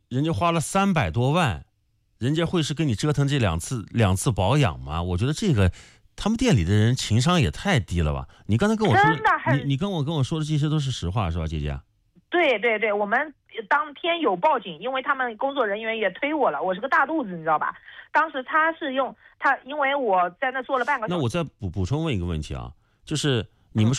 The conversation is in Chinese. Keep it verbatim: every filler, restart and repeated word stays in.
人家花了三百多万，人家会是跟你折腾这两次两次保养吗？我觉得这个他们店里的人情商也太低了吧？你刚才跟我说，你你跟我跟我说的这些都是实话是吧，姐姐？ 对对对，我们当天有报警，因为他们工作人员也推我了，我是个大肚子，你知道吧？当时他是用他，因为我在那坐了半个小时。 那我再补补充问一个问题啊，就是你们说。